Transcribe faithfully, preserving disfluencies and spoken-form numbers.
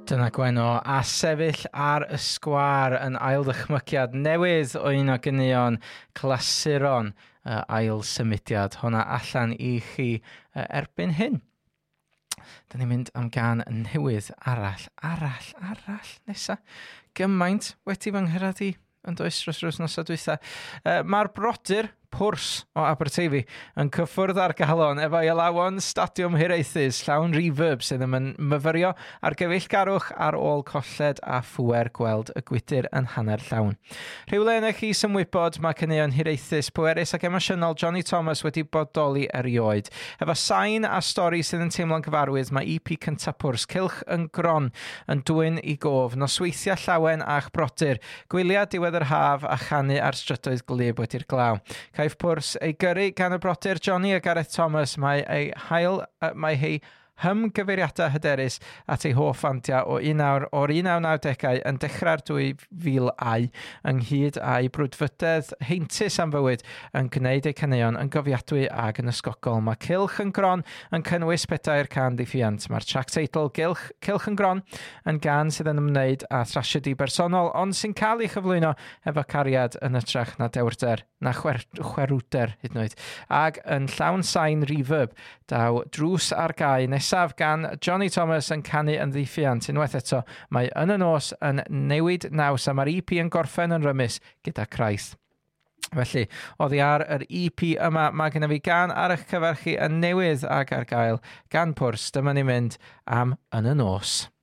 Dyna Gweno a sefyll ar y sgwâr yn ail ddychmygiad newydd o un o ganeuon clasuron uh, ail symudiad honna allan i chi uh, erbyn hyn. Dyna ni'n mynd am gan newydd arall, arall, arall nesa. Gymaint wedi fy nghyrraedd i yn does dros dros nosa dwytha. Uh, Mae'r brodyr Pwrs o Aberteifi yn cyffwrdd ar galon efo Ialawon Stadiwm Hiraethus llawn reverb sydd yn myfyrio ar gyfeillgarwch ar ôl colled a phwer gweld y gwydr yn hanner llawn. Rhywle yna chi symwybod mae caneuon hiraethus pwerus ac emosiynol Johnny Thomas wedi bodoli erioed. Efo sain a stori sydd yn teimlo'n gyfarwydd, mae E P cynta Pwrs Cylch yn Gron yn dwyn i gof, nosweithia llawen a'ch brodyr, gwylia diwedd yr haf a chanu ar strydoedd gwlyb wedi'r glaw. Caiff Pwrs ei gyrru gan y brodyr Johnny a Gareth Thomas, mae ei hael, mae ei hymgyfeiriadau hyderus at ei hoff fandia o un nawr o'r un naw nawdegau yn dechrau'r dwy fil au ynghyd â'i brwdfrydedd heintus am fywyd yn gwneud ei caneuon yn gofiadwy ag yn ysgogol. Mae Cylch yn Gron yn cynnwys pedair can diffyant. Mae'r track teitl Gylch, Cylch yn Gron yn gan sydd yn ymwneud â thrasiedi bersonol ond sy'n cael ei chyflwyno efo cariad yn ytrach na dewrder na chwer, chwerwder hyd yn oed ag yn llawn sain reverb daw drws ar gau nesaf gan Johnny Thomas yn canu yn ddiffiant. Unwaith eto, mae yn y nos yn newid naws a mae'r E P yn gorffen yn rymus gyda Christ. Felly, oddi ar yr E P yma, mae gennym fi gan ar eich cyfer chi yn newydd ag ar gael gan Pwrs. Dyma ni mynd am yn y nos.